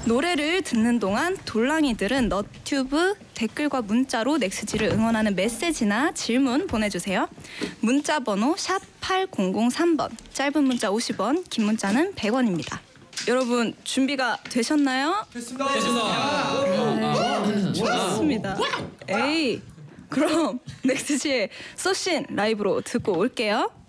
노래를 듣는 동안 돌랑이들은 너튜브 댓글과 문자로 넥스지를 응원하는 메시지나 질문 보내주세요. 문자 번호 샵 8003번, 짧은 문자 50원, 긴 문자는 100원입니다. 여러분 준비가 되셨나요? 됐습니다. 좋습니다. 에이, 그럼 넥스지의 소신 라이브로 듣고 올게요.